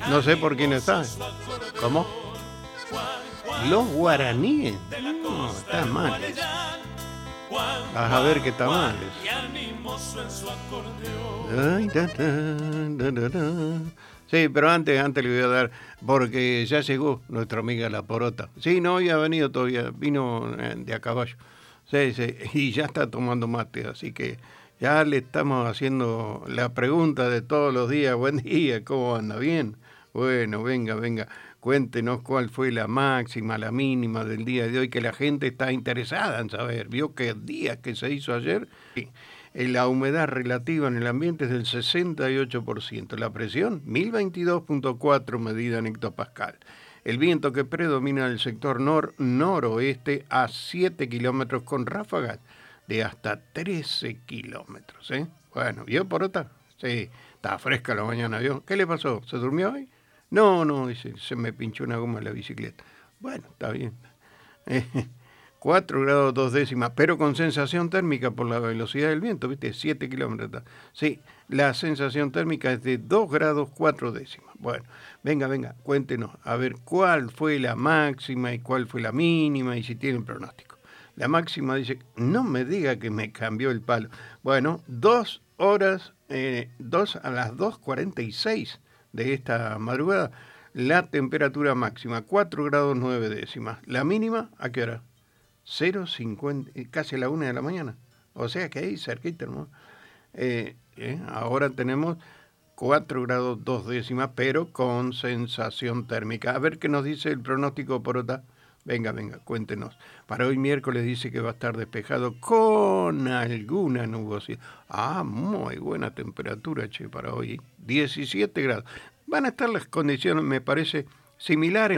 No sé por quién está. ¿Cómo? Los guaraníes. No, está mal. Vas a ver que está mal. Ay, sí, pero antes le voy a dar, porque ya llegó nuestra amiga La Porota. Sí, no había venido todavía, vino de a caballo. Sí, sí, y ya está tomando mate, así que ya le estamos haciendo la pregunta de todos los días. Buen día, ¿cómo anda? ¿Bien? Bueno, venga, cuéntenos cuál fue la máxima, la mínima del día de hoy, que la gente está interesada en saber. ¿Vio qué día que se hizo ayer? Sí. La humedad relativa en el ambiente es del 68%. La presión, 1022.4 medida en hectopascal. El viento que predomina en el sector noroeste a 7 kilómetros con ráfagas de hasta 13 kilómetros. Bueno, ¿vio, Porota? Sí, está fresca la mañana, ¿vio? ¿Qué le pasó? ¿Se durmió hoy? No, dice, se me pinchó una goma en la bicicleta. Bueno, está bien. 4 grados 2 décimas, pero con sensación térmica por la velocidad del viento, ¿viste? 7 kilómetros. Sí, la sensación térmica es de 2 grados 4 décimas. Bueno, venga, cuéntenos, a ver cuál fue la máxima y cuál fue la mínima y si tienen pronóstico. La máxima dice, no me diga que me cambió el palo. Bueno, 2 horas, 2 a las 2:46 de esta madrugada, la temperatura máxima, 4 grados 9 décimas. La mínima, ¿a qué hora? 0:50, casi a la 1 de la mañana. O sea que ahí cerquita, ¿no? Ahora tenemos 4 grados 2 décimas, pero con sensación térmica. A ver qué nos dice el pronóstico, Porota. Venga, cuéntenos. Para hoy miércoles dice que va a estar despejado con alguna nubosidad. Muy buena temperatura, para hoy. 17 grados. Van a estar las condiciones, me parece, similares.